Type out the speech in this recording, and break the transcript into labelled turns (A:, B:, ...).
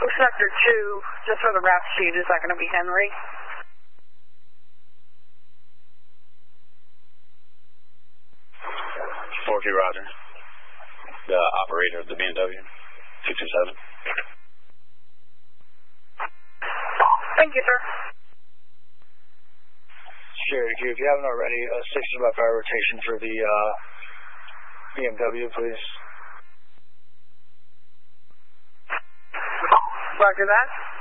A: Sector 2, just for the rap sheet, is that going to be Henry?
B: Roger. The operator of the BMW, 227.
A: Thank you, sir.
C: Sure, if you haven't already, 6-5 rotation for the BMW, please.
A: Roger that.